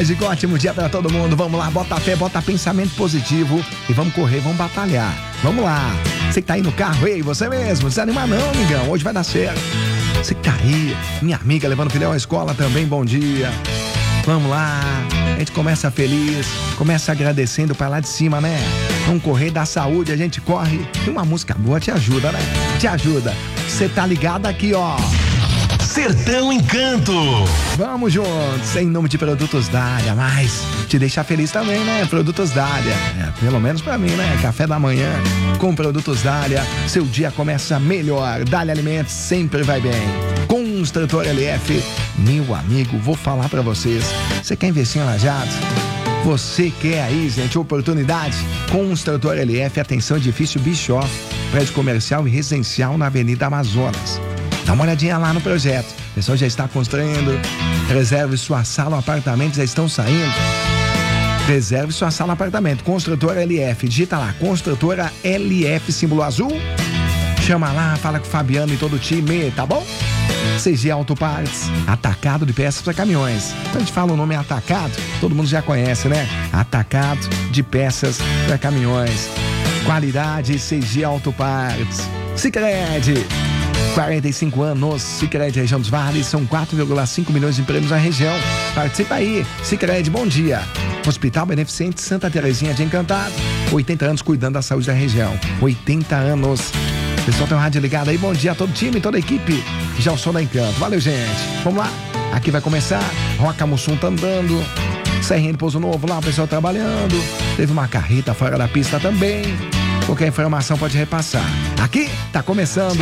mágico, ótimo dia pra todo mundo. Vamos lá, bota fé, bota pensamento positivo e vamos correr, vamos batalhar. Vamos lá. Você que tá aí no carro, ei, você mesmo, desanima não, amigão, hoje vai dar certo. Você que tá aí, minha amiga levando o filhão à escola também, bom dia. Vamos lá, a gente começa feliz, começa agradecendo pra lá de cima, né? Vamos correr da saúde, a gente corre. E uma música boa te ajuda, né? Te ajuda. Você tá ligado aqui, ó. Sertão Encanto. Vamos juntos, em nome de Produtos Dália, mas te deixa feliz também, né? Produtos Dália, pelo menos pra mim, né? Café da manhã com Produtos Dália, seu dia começa melhor. Dália Alimentos sempre vai bem. Construtor LF, meu amigo, vou falar pra vocês. Você quer investir em lajados? Você quer aí, gente, oportunidade? Construtor LF, atenção, edifício Bischoff, prédio comercial e residencial na Avenida Amazonas. Dá uma olhadinha lá no projeto. O pessoal já está construindo. Reserve sua sala ou apartamento, já estão saindo. Reserve sua sala ou apartamento. Construtora LF. Digita lá, Construtora LF, símbolo azul. Chama lá, fala com o Fabiano e todo o time, tá bom? CG Autopartes, atacado de peças para caminhões. Quando a gente fala o nome atacado, todo mundo já conhece, né? Atacado de peças para caminhões. Qualidade CG Autopartes. Sicredi. 45 anos, Sicredi Região dos Vales, são 4,5 milhões de prêmios na região. Participa aí, Sicredi, bom dia. Hospital Beneficente Santa Terezinha de Encantado, 80 anos cuidando da saúde da região. 80 anos. O pessoal tem um rádio ligado aí, bom dia a todo o time, toda a equipe. Já o som da Encanto, valeu gente. Vamos lá, aqui vai começar, Roca Mussum tá andando, CRN Pouso Novo lá, o pessoal trabalhando. Teve uma carreta fora da pista também. Qualquer informação pode repassar. Aqui tá começando.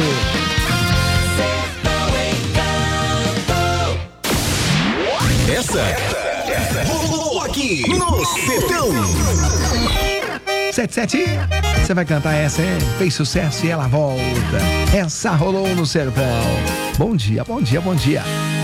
Essa rolou aqui no Sertão. 77, você vai cantar essa, hein? Fez sucesso e ela volta. Essa rolou no Sertão. Bom dia, bom dia, bom dia.